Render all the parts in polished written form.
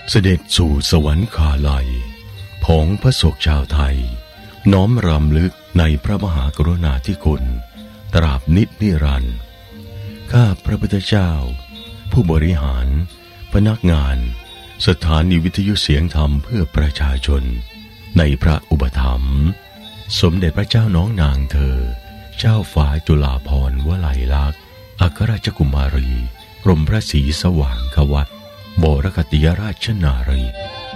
เสด็จสู่สวรรคาลัยผองพระศกชาวไทยน้อมรำลึกในพระมหากรุณาธิคุณตราบนิจนิรันดร์ข้าพระพุทธเจ้าผู้บริหารพนักงานสถานีวิทยุเสียงธรรมเพื่อประชาชนในพระอุปถัมภ์สมเด็จพระเจ้าน้องนางเธอเจ้าฟ้าจุฬาภรณ์วลัยลักษณ์อัครราชกุมารีกรมพระศรีสว่างควัตรบรคติยราชนารี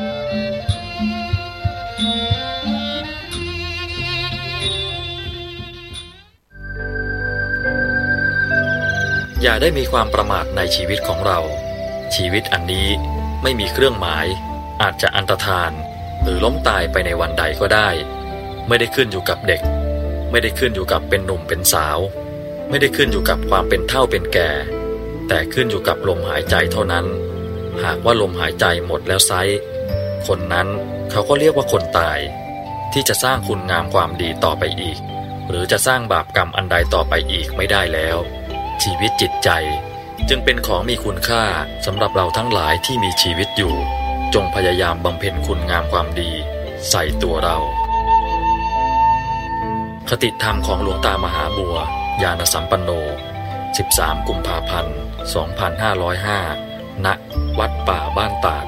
อย่าได้มีความประมาทในชีวิตของเราชีวิตอันนี้ไม่มีเครื่องหมายอาจจะอันตรธานหรือล้มตายไปในวันใดก็ได้ไม่ได้ขึ้นอยู่กับเด็กไม่ได้ขึ้นอยู่กับเป็นหนุ่มเป็นสาวไม่ได้ขึ้นอยู่กับความเป็นเฒ่าเป็นแก่แต่ขึ้นอยู่กับลมหายใจเท่านั้นหากว่าลมหายใจหมดแล้วไซร้คนนั้นเขาก็เรียกว่าคนตายที่จะสร้างคุณงามความดีต่อไปอีกหรือจะสร้างบาปกรรมอันใดต่อไปอีกไม่ได้แล้วชีวิตจิตใจจึงเป็นของมีคุณค่าสำหรับเราทั้งหลายที่มีชีวิตอยู่จงพยายามบำเพ็ญคุณงามความดีใส่ตัวเราคติธรรมของหลวงตามหาบัวญาณสัมปันโน13 กุมภาพันธ์ 2505 ณ วัดป่าบ้านตาด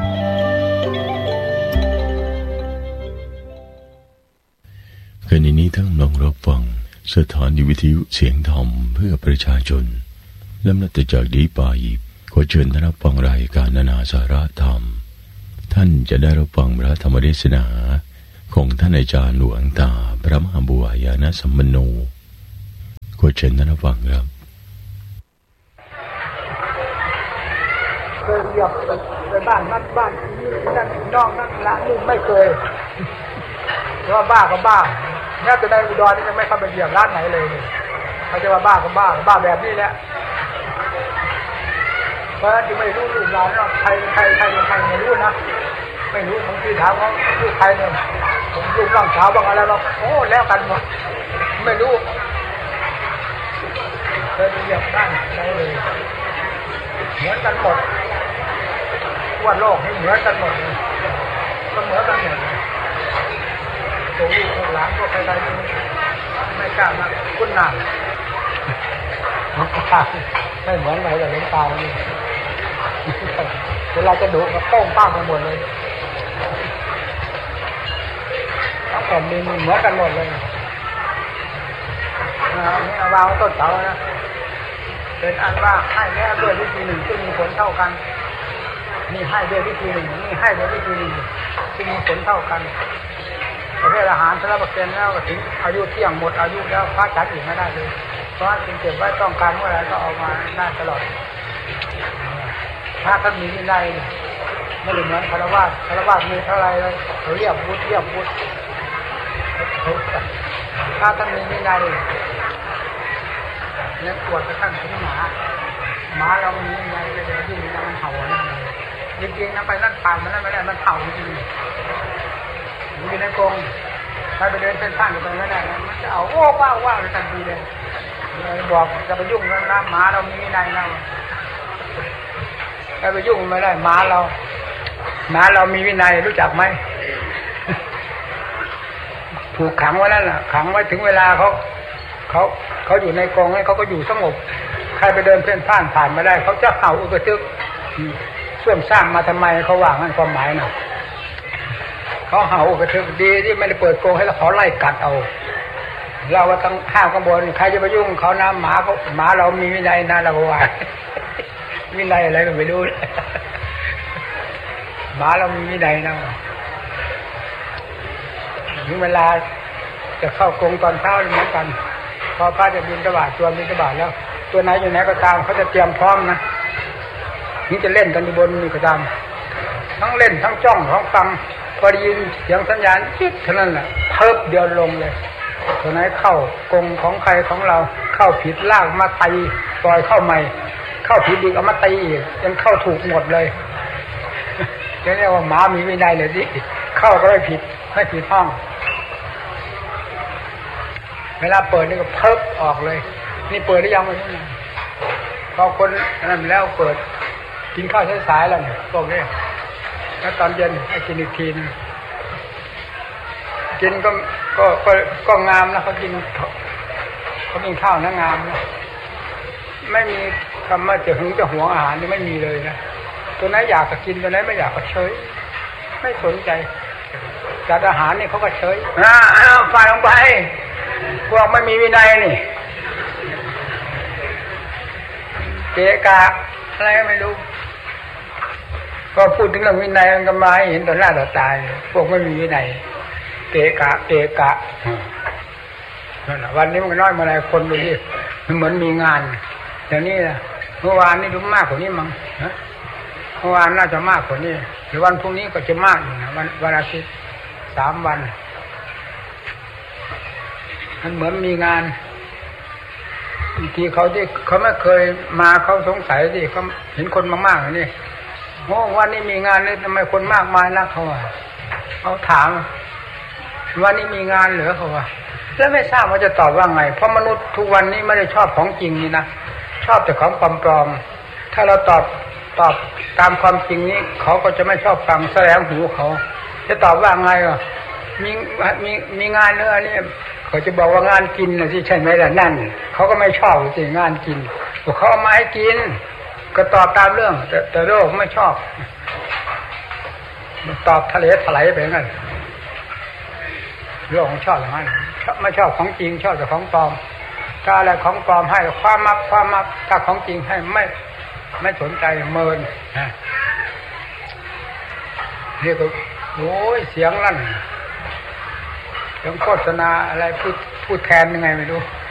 ขณะนี้ทั้งน้องรับฟังสถานีวิทยุเสียงธรรมเพื่อประชาชนและนับจากนี้ไปขอเชิญท่านรับฟังรายการนานาสาระธรรมท่านจะได้รับฟังพระธรรมเทศนาของท่านอาจารย์หลวงตาพระมหาบัวญาณสัมปันโนขอเชิญท่านรับฟังครับเคยเหยียบไปบ้านนัดบ้านนี้นั่นน้องนั่นละนี่ไม่เคยเพราะว่าบ้าก็บ้าแม้แต่ในอุดรนี่ยังไม่เข้าไปเหยียบร้านไหนเลยเขาจะว่าบ้าก็บ้าบ้าแบบนี้แหละเพราะฉะนั้นจึงไม่รู้ลูกหลานว่าใครไม่รู้นะไม่รู้บางทีถามว่าลูกใครเนี่ยผมลูกร่างสาวบางอะไรเราโอ้แล้วกันหมดไม่รู้เคยเหยียบด้านไหนเลยเหมือนกันหมดทั่วโลกนี่เหมือนกันหมดก็เหมือนกันหมดตัวลูกตัวหลานก็ใครๆไม่กล้ามาคุ้นหน้าไม่เหมือนไหนแต่เล่นตานี่เวลาจะดุก็โป้งป้างไปหมดเลยทั้งแผ่นดินเหมือนกันหมดเลยนี่เอาวางต้นเสานะเป็นอันว่าให้แม่ด้วยวิธีหนึ่งซึ่งมีผลเท่ากันนี่ให้ด้วยวิธีหนึ่งนี่ให้ด้วยวิธีหนึ่งซึ่งมีผลเท่ากันประเภทอาหารสำหรับเกณฑ์แล้วถึงอายุเที่ยงหมดอายุแล้วพระฉันอีกไม่ได้เลยเพราะจึงเก็บไว้ต้องการเมื่อไรก็เอามาได้ตลอดถ้าท่านมีวินัยไม่เหมือนคารวะมีเท่าไรเลยเขาเรียกวุฒิถ้าท่านมีวินัยเนี่ยปวดกระทั่งถึงหมาเรามีวินัยเลยยิ่งมันเห่านั่นจริงๆนะไปนั่นผ่านมันนั่นไม่ได้มันเห่าจริงมันอยู่ในกรงใครไปเดินเส้นทางอยู่ตรงนั้นได้มันจะเอาโอ้ว้าวทันทีเลยบอกจะไปยุ่งนะหมาเรามีวินัยนะใครไปยุ่งไม่ได้หมาเรามีวินัยรู้จักไหมถูกขังไว้นั่นแหละขังไว้ถึงเวลาเขาอยู่ในกรงให้เขาก็อยู่สงบใครไปเดินเส้นผ่านไม่ได้เขาจะเห่าอึกทึกเสื่อมสร้างมาทำไมเขาว่างั้นความหมายนะเขาเห่าอึกทึกดีที่ไม่ได้เปิดกรงให้แล้วเขาไล่กัดเอาเราว่าต้องห้ามข้างบนใครจะไปยุ่งเขานะหมาเรามีวินัยนะเราว่าวินัยอะไรก็ไม่รู้หมาเรามีวินัยนะถึงเวลาจะเข้ากรงตอนเช้าเหมือนกันพอพระจะบิณฑบาตตัวบิณฑบาตแล้วตัวไหนอยู่ไหนก็ตามเขาจะเตรียมพร้อมนะนี่จะเล่นกันอยู่บนนี่ก็ตามทั้งเล่นทั้งจ้องทั้งฟังพอได้ยินเสียงสัญญาณจิ๊ดเท่านั้นแหละเพิบเดียวลงเลยตัวไหนเข้ากรงของใครของเราเข้าผิดลากมาตีปล่อยเข้าใหม่เข้าผิดอีกเอามาตีอีกจนเข้าถูกหมดเลยเรียกว่าหมามีวินัยเลยดิเข้าก็ไม่ผิดห้องเวลาเปิดนี่ก็เพิบออกเลยนี่เปิดหรือยังไม่รู้นะพอคนนั้นแล้วเปิดกินข้าวสายๆแล้วเนี่ยพวกนี้แล้วตอนเย็นให้กินอีกทีนึงกินก็งามนะเขากินข้าวนะงามนะไม่มีคำว่าจะหึงจะหวงอาหารนี่ไม่มีเลยนะตัวไหนอยากก็กินตัวไหนไม่อยากก็เฉยไม่สนใจจัดอาหารนี่เขาก็เฉยฝ่ายลงไปพวกไม่มีวินัยนี่เกะกะอะไรไม่รู้ก็พูดถึงเรื่องวินัยมันก็มาให้เห็นต่อหน้าต่อตาพวกไม่มีวินัยเกะกะนั่นแหละวันนี้มันก็น้อยมาหลายคนดูดิมันเหมือนมีงานอย่างนี้นะเมื่อวานนี่ดูมากกว่านี้มั้งเมื่อวานน่าจะมากกว่านี้หรือวันพรุ่งนี้ก็จะมากอยู่นะวันอาทิตย์3 วันมันเหมือนมีงานบางทีเขาที่เขาไม่เคยมาเขาสงสัยดิเขาเห็นคนมากๆอย่างนี้โอ้วันนี้มีงานเลยทำไมคนมากมายนักเขาถามวันนี้มีงานเหรอเขาว่าแล้วไม่ทราบว่าจะตอบว่าไงเพราะมนุษย์ทุกวันนี้ไม่ได้ชอบของจริงนี่นะชอบแต่ของปลอมๆถ้าเราตอบตามความจริงนี้เขาก็จะไม่ชอบฟังแสลงหูเขาจะตอบว่าไงอ่ะมีงานเนื้อนี่เขาจะบอกว่างานกินนะที่ใช่ไหมล่ะนั่นเขาก็ไม่ชอบจริงงานกินเขาเอามาให้กินก็ตอบตามเรื่องแต่โลกไม่ชอบตอบทะเลถลายไปงั้นโลกของชอบอย่างนั้นไม่ชอบของจริงชอบแต่ของปลอมถ้าอะไรของปลอมให้ความมักถ้าของจริงให้ไม่สนใจเมินเรียกว่าโอ้ยเสียงลั่นเสียงโฆษณาอะไรพูดแทนยังไงไม่รู้